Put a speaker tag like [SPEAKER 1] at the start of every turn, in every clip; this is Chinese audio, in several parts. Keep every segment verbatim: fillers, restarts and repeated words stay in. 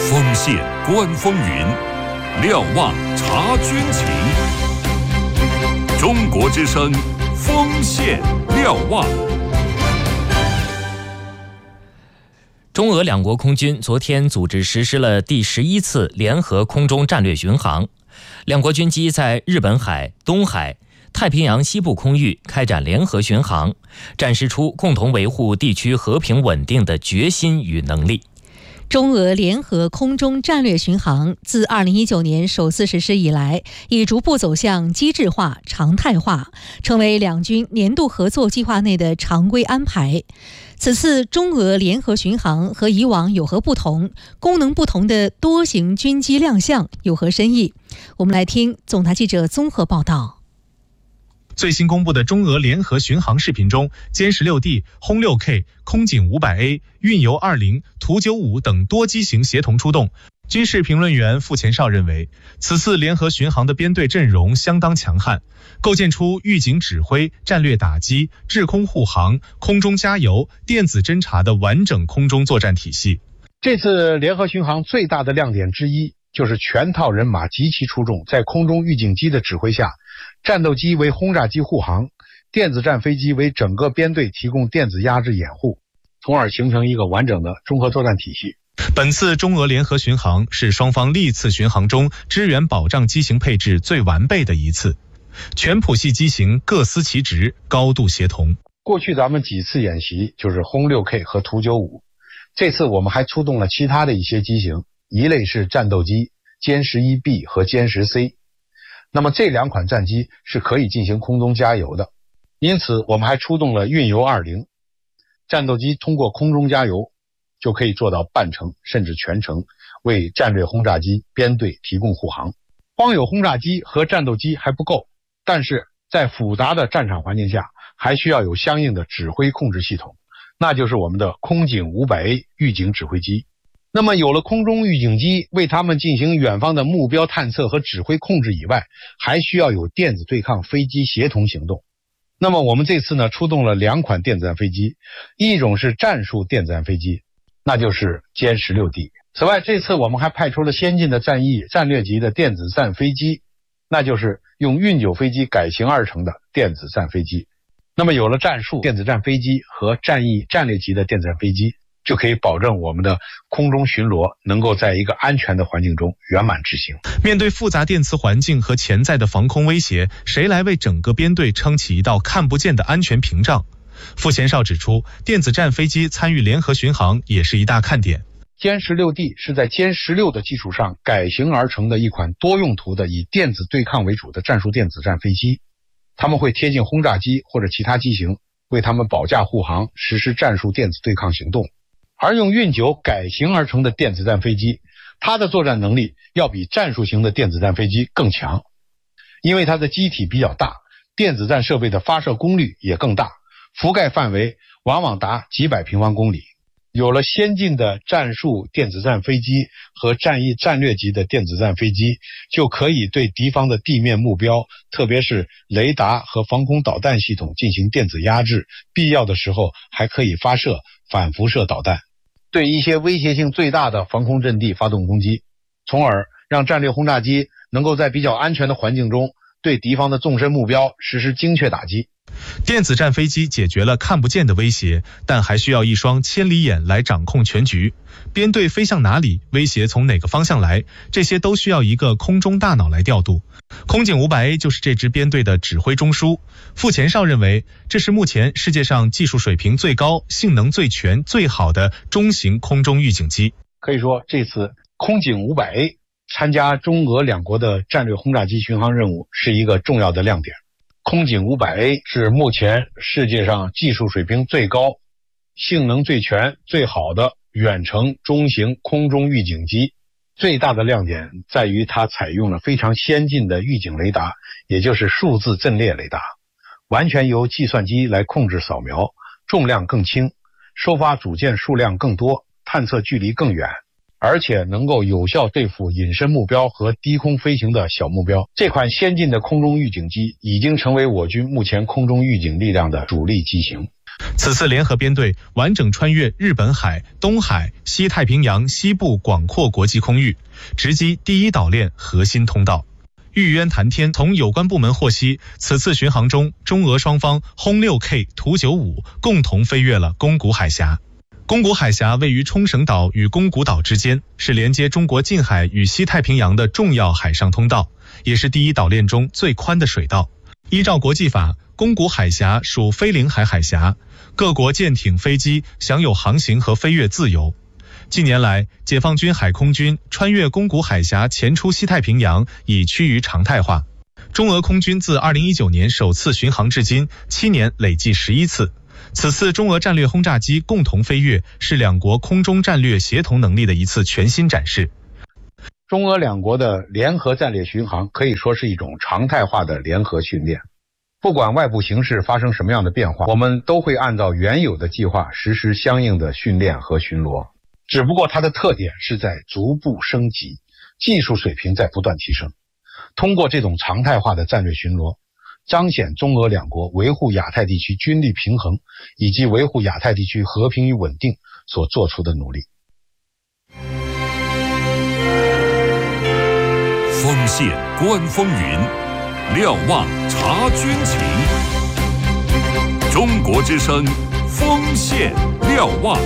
[SPEAKER 1] 锋线观风云，瞭望察军情。中国之声，锋线瞭望。
[SPEAKER 2] 中俄两国空军昨天组织实施了第十一次联合空中战略巡航，两国军机在日本海、东海、太平洋西部空域开展联合巡航，展示出共同维护地区和平稳定的决心与能力。
[SPEAKER 3] 中俄联合空中战略巡航自二零一九年首次实施以来，已逐步走向机制化、常态化，成为两军年度合作计划内的常规安排。此次中俄联合巡航和以往有何不同？功能不同的多型军机亮相有何深意？我们来听总台记者综合报道。
[SPEAKER 4] 最新公布的中俄联合巡航视频中，歼十六 D、轰六 K、空警五百 A、运油二零、图九五等多机型协同出动。军事评论员傅前绍认为，此次联合巡航的编队阵容相当强悍，构建出预警指挥、战略打击、制空护航、空中加油、电子侦察的完整空中作战体系。
[SPEAKER 5] 这次联合巡航最大的亮点之一，就是全套人马极其出众，在空中预警机的指挥下，战斗机为轰炸机护航，电子战飞机为整个编队提供电子压制掩护，从而形成一个完整的综合作战体系。
[SPEAKER 4] 本次中俄联合巡航是双方历次巡航中支援保障机型配置最完备的一次，全谱系机型各司其职，高度协同。
[SPEAKER 5] 过去咱们几次演习就是轰 六 K 和图九五，这次我们还出动了其他的一些机型，一类是战斗机歼十一 B 和歼十 C， 那么这两款战机是可以进行空中加油的，因此我们还出动了运油二零，战斗机通过空中加油就可以做到半程甚至全程为战略轰炸机编队提供护航。光有轰炸机和战斗机还不够，但是在复杂的战场环境下，还需要有相应的指挥控制系统，那就是我们的空警五百 A 预警指挥机。那么有了空中预警机为他们进行远方的目标探测和指挥控制以外，还需要有电子对抗飞机协同行动。那么我们这次呢，出动了两款电子战飞机，一种是战术电子战飞机，那就是歼十六 D。 此外，这次我们还派出了先进的战役战略级的电子战飞机，那就是用运九飞机改型而成的电子战飞机。那么有了战术电子战飞机和战役战略级的电子战飞机，就可以保证我们的空中巡逻能够在一个安全的环境中圆满执行。
[SPEAKER 4] 面对复杂电磁环境和潜在的防空威胁，谁来为整个编队撑起一道看不见的安全屏障？傅前绍指出，电子战飞机参与联合巡航也是一大看点。
[SPEAKER 5] 歼十六 D 是在歼十六的基础上改型而成的一款多用途的以电子对抗为主的战术电子战飞机，他们会贴近轰炸机或者其他机型，为他们保驾护航，实施战术电子对抗行动。而用运九改型而成的电子战飞机，它的作战能力要比战术型的电子战飞机更强，因为它的机体比较大，电子战设备的发射功率也更大，覆盖范围往往达几百平方公里。有了先进的战术电子战飞机和战役战略级的电子战飞机，就可以对敌方的地面目标，特别是雷达和防空导弹系统进行电子压制，必要的时候还可以发射反辐射导弹，对一些威胁性最大的防空阵地发动攻击，从而让战略轰炸机能够在比较安全的环境中对敌方的纵深目标实施精确打击。
[SPEAKER 4] 电子战飞机解决了看不见的威胁，但还需要一双千里眼来掌控全局。编队飞向哪里，威胁从哪个方向来，这些都需要一个空中大脑来调度。空警五百 A 就是这支编队的指挥中枢。傅前绍认为，这是目前世界上技术水平最高、性能最全、最好的中型空中预警机。
[SPEAKER 5] 可以说，这次空警五百 A 参加中俄两国的战略轰炸机巡航任务是一个重要的亮点。空警五百 A 是目前世界上技术水平最高、性能最全、最好的远程中型空中预警机。最大的亮点在于它采用了非常先进的预警雷达，也就是数字阵列雷达，完全由计算机来控制扫描，重量更轻，收发组件数量更多，探测距离更远，而且能够有效对付隐身目标和低空飞行的小目标。这款先进的空中预警机已经成为我军目前空中预警力量的主力机型。
[SPEAKER 4] 此次联合编队完整穿越日本海、东海、西太平洋西部广阔国际空域，直击第一岛链核心通道。玉渊谈天从有关部门获悉，此次巡航中，中俄双方轰 六 K、图九五共同飞越了宫古海峡。宫古海峡位于冲绳岛与宫古岛之间，是连接中国近海与西太平洋的重要海上通道，也是第一岛链中最宽的水道。依照国际法，宫古海峡属非领海海峡，各国舰艇、飞机享有航行和飞越自由。近年来，解放军海空军穿越宫古海峡前出西太平洋已趋于常态化。中俄空军自二零一九年首次巡航至今，七年累计十一次。此次中俄战略轰炸机共同飞越，是两国空中战略协同能力的一次全新展示。
[SPEAKER 5] 中俄两国的联合战略巡航可以说是一种常态化的联合训练。不管外部形势发生什么样的变化，我们都会按照原有的计划实施相应的训练和巡逻。只不过它的特点是在逐步升级，技术水平在不断提升。通过这种常态化的战略巡逻，彰显中俄两国维护亚太地区军力平衡以及维护亚太地区和平与稳定所做出的努力。
[SPEAKER 1] 锋线观风云，瞭望察军情。中国之声，锋线瞭望。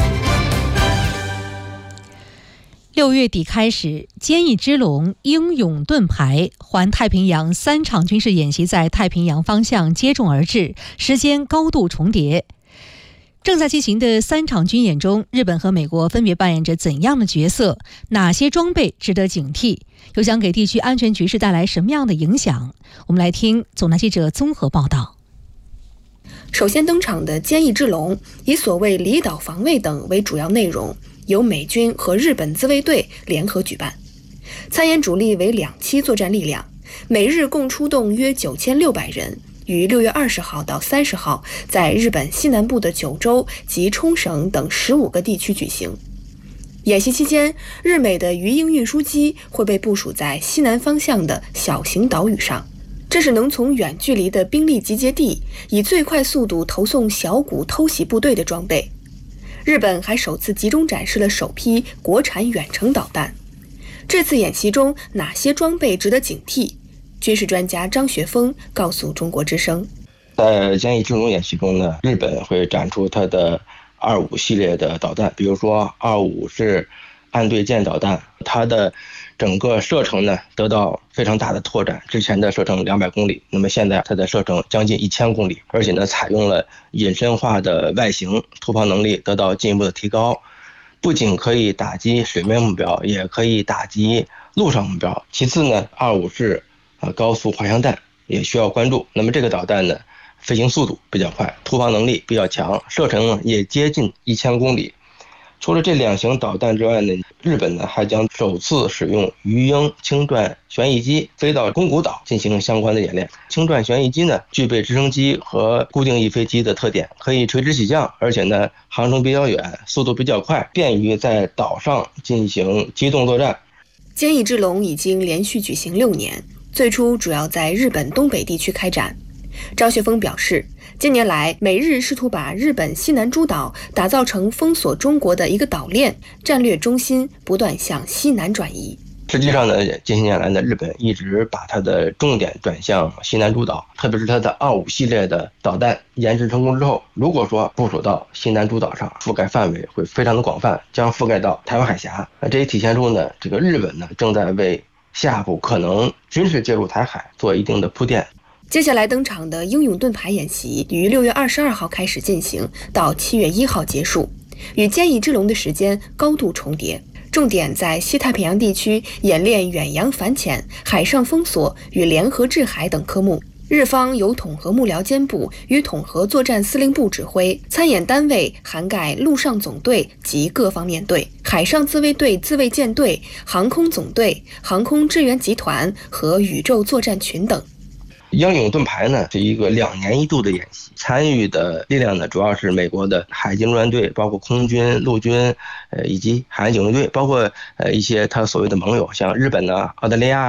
[SPEAKER 3] 六月底开始，坚毅之龙、英勇盾牌、环太平洋三场军事演习在太平洋方向接踵而至，时间高度重叠。正在进行的三场军演中，日本和美国分别扮演着怎样的角色？哪些装备值得警惕？又将给地区安全局势带来什么样的影响？我们来听总台记者综合报道。
[SPEAKER 6] 首先登场的坚毅之龙，以所谓离岛防卫等为主要内容，由美军和日本自卫队联合举办，参演主力为两栖作战力量，美日共出动约九千六百人，于六月二十号到三十号在日本西南部的九州及冲绳等十五个地区举行。演习期间，日美的鱼鹰运输机会被部署在西南方向的小型岛屿上，这是能从远距离的兵力集结地以最快速度投送小股偷袭部队的装备。日本还首次集中展示了首批国产远程导弹。这次演习中哪些装备值得警惕？军事专家张学峰告诉中国之声，
[SPEAKER 7] 在坚毅之龙演习中呢，日本会展出它的二五系列的导弹，比如说二五是岸对舰导弹，它的整个射程呢得到非常大的拓展，之前的射程两百公里，那么现在它的射程将近一千公里，而且呢采用了隐身化的外形，突破能力得到进一步的提高，不仅可以打击水面目标，也可以打击陆上目标。其次呢，二五是呃高速滑翔弹也需要关注，那么这个导弹呢飞行速度比较快，突防能力比较强，射程也接近一千公里。除了这两型导弹之外呢，日本呢还将首次使用鱼鹰轻转旋翼机飞到宫古岛进行相关的演练。轻转旋翼机呢具备直升机和固定翼飞机的特点，可以垂直起降，而且呢航程比较远，速度比较快，便于在岛上进行机动作战。
[SPEAKER 6] 坚毅之龙已经连续举行六年，最初主要在日本东北地区开展。张学峰表示，近年来美日试图把日本西南诸岛打造成封锁中国的一个岛链，战略中心不断向西南转移。
[SPEAKER 7] 实际上呢，近些年来呢，日本一直把它的重点转向西南诸岛，特别是它的二五系列的导弹研制成功之后，如果说部署到西南诸岛上，覆盖范围会非常的广泛，将覆盖到台湾海峡。那这也体现出呢，这个日本呢正在为下步可能军事介入台海做一定的铺垫。
[SPEAKER 6] 接下来登场的英勇盾牌演习于六月二十二号开始进行，到七月一号结束，与坚毅之龙的时间高度重叠。重点在西太平洋地区演练远洋反潜、海上封锁与联合制海等科目。日方由统合幕僚监部与统合作战司令部指挥，参演单位涵盖陆上总队及各方面队、海上自卫队自卫舰队、航空总队、航空支援集团和宇宙作战群等。
[SPEAKER 7] 英勇盾牌呢是一个两年一度的演习，参与的力量呢主要是美国的海军陆战队，包括空军、陆军，呃以及海岸警卫队，包括呃一些他所谓的盟友，像日本啊、澳大利亚啊、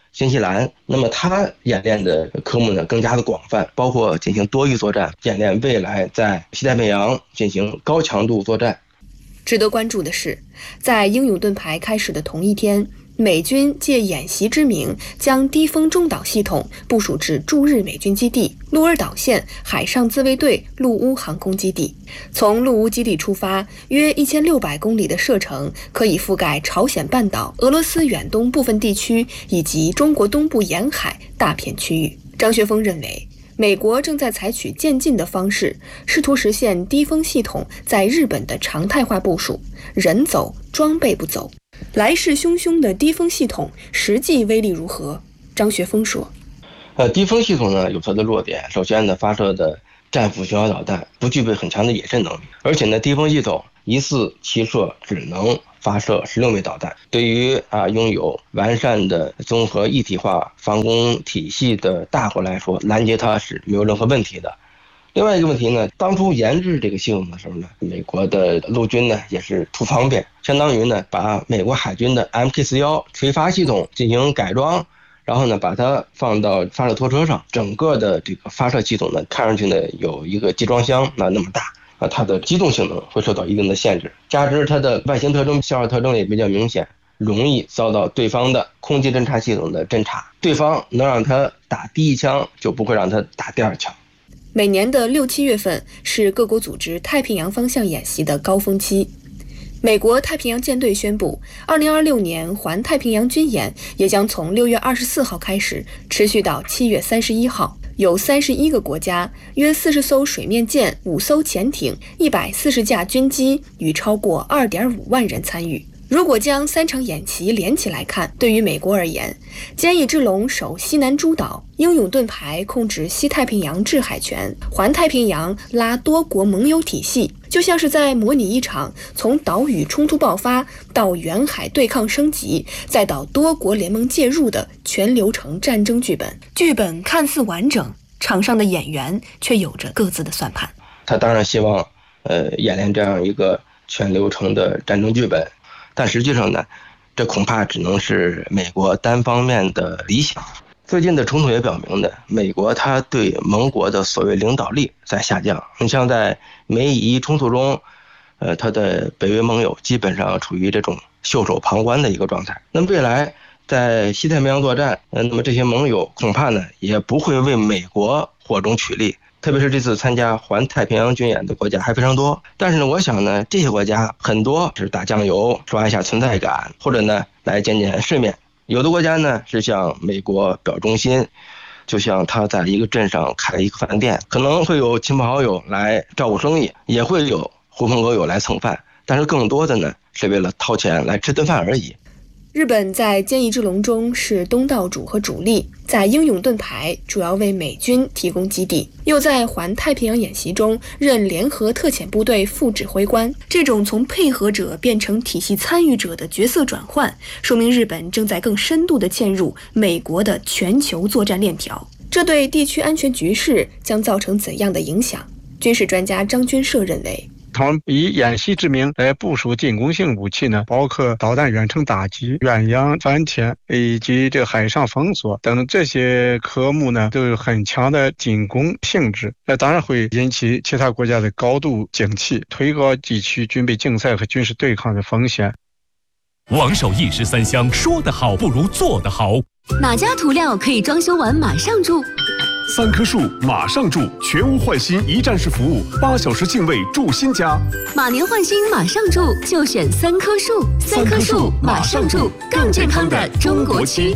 [SPEAKER 7] 新西兰。那么它演练的科目呢更加的广泛，包括进行多域作战，演练未来在西太平洋进行高强度作战。
[SPEAKER 6] 值得关注的是，在英勇盾牌开始的同一天，美军借演习之名，将低风中导系统部署至驻日美军基地鹿儿岛县海上自卫队陆乌航空基地。从陆乌基地出发，约一千六百公里的射程可以覆盖朝鲜半岛、俄罗斯远东部分地区以及中国东部沿海大片区域。张学峰认为，美国正在采取渐进的方式，试图实现低风系统在日本的常态化部署，人走，装备不走。来势汹汹的低风系统实际威力如何？张学峰说：
[SPEAKER 7] 呃，低风系统呢有它的弱点，首先呢，发射的战斧巡航导弹不具备很强的隐身能力，而且呢，低风系统一次齐射只能发射十六枚导弹，对于啊拥有完善的综合一体化防空体系的大国来说，拦截它是没有任何问题的。另外一个问题呢，当初研制这个系统的时候呢，美国的陆军呢也是图方便，相当于呢把美国海军的 M K 四十一 垂发系统进行改装，然后呢把它放到发射拖车上，整个的这个发射系统呢看上去呢有一个集装箱那那么大啊，它的机动性能会受到一定的限制，加之它的外形特征、消耗特征也比较明显，容易遭到对方的空气侦察系统的侦察，对方能让它打第一枪，就不会让它打第二枪。
[SPEAKER 6] 每年的六七月份是各国组织太平洋方向演习的高峰期。美国太平洋舰队宣布，二零二六年环太平洋军演也将从六月二十四号开始，持续到七月三十一号。有三十一个国家、约四十艘水面舰、五艘潜艇、一百四十架军机与超过二点五万人参与。如果将三场演习连起来看，对于美国而言，坚毅之龙守西南诸岛，英勇盾牌控制西太平洋制海权，环太平洋拉多国盟友体系，就像是在模拟一场从岛屿冲突爆发到远海对抗升级，再到多国联盟介入的全流程战争剧本。剧本看似完整，场上的演员却有着各自的算盘。
[SPEAKER 7] 他当然希望，呃，演练这样一个全流程的战争剧本。但实际上呢，这恐怕只能是美国单方面的理想。最近的冲突也表明呢，美国它对盟国的所谓领导力在下降。你像在美以冲突中，呃，它的北约盟友基本上处于这种袖手旁观的一个状态。那么未来在西太平洋作战，呃，那么这些盟友恐怕呢也不会为美国火中取栗。特别是这次参加环太平洋军演的国家还非常多，但是呢，我想呢，这些国家很多是打酱油、刷一下存在感，或者呢来见见世面。有的国家呢是向美国表忠心，就像他在一个镇上开了一个饭店，可能会有亲朋好友来照顾生意，也会有狐朋狗友来蹭饭，但是更多的呢是为了掏钱来吃顿饭而已。
[SPEAKER 6] 日本在坚毅之龙中是东道主和主力，在英勇盾牌主要为美军提供基地，又在环太平洋演习中任联合特遣部队副指挥官。这种从配合者变成体系参与者的角色转换，说明日本正在更深度地嵌入美国的全球作战链条。这对地区安全局势将造成怎样的影响？军事专家张军社认为，
[SPEAKER 8] 他们以演习之名来部署进攻性武器呢，包括导弹远程打击、远洋反潜以及这个海上封锁等等这些科目呢，都有很强的进攻性质。那当然会引起其他国家的高度警惕，推高地区军备竞赛和军事对抗的风险。
[SPEAKER 1] 王守义十三香，说得好不如做得好。
[SPEAKER 9] 哪家涂料可以装修完马上住？
[SPEAKER 10] 三棵树马上住，全屋换新一站式服务，八小时净位住新家。
[SPEAKER 9] 马年换新马上住，就选三棵树。三棵树马上住，更健康的中国区。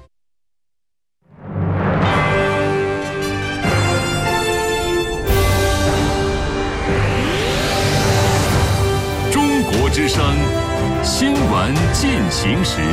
[SPEAKER 1] 中国之声新闻进行时。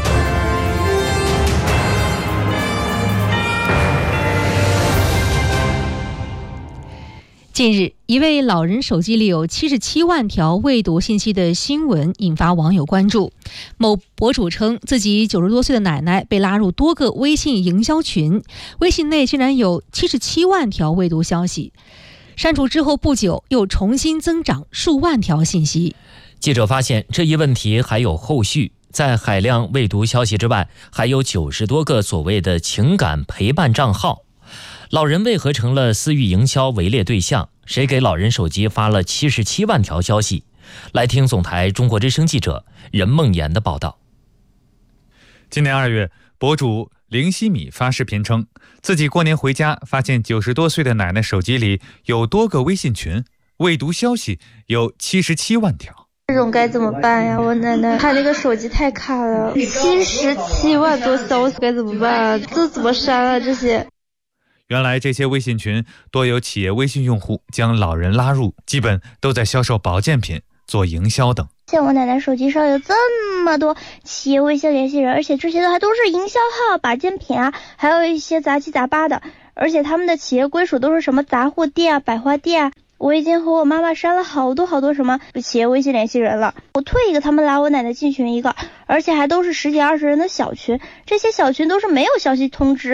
[SPEAKER 3] 近日，一位老人手机里有七十七万条未读信息的新闻引发网友关注。某博主称，自己九十多岁的奶奶被拉入多个微信营销群，微信内竟然有七十七万条未读消息，删除之后不久又重新增长数万条信息。
[SPEAKER 2] 记者发现，这一问题还有后续。 在海量未读消息之外，还有九十多个所谓的情感陪伴账号。老人为何成了私域营销围猎对象？谁给老人手机发了七十七万条消息？来听总台中国之声记者任梦妍的报道。
[SPEAKER 11] 今年二月，博主林希米发视频称，自己过年回家发现九十多岁的奶奶手机里有多个微信群，未读消息有七十七万条。
[SPEAKER 12] 这种该怎么办呀？我奶奶她那个手机太卡了，七十七万多消息该怎么办啊？这怎么删啊？这些。
[SPEAKER 11] 原来这些微信群多有企业微信用户将老人拉入，基本都在销售保健品、做营销等。
[SPEAKER 13] 像我奶奶手机上有这么多企业微信联系人，而且这些都还都是营销号、保健品啊，还有一些杂七杂八的，而且他们的企业归属都是什么杂货店啊、百货店啊。我已经和我妈妈删了好多好多什么企业微信联系人了，我退一个他们拉我奶奶进群一个，而且还都是十几二十人的小群，这些小群都是没有消息通知。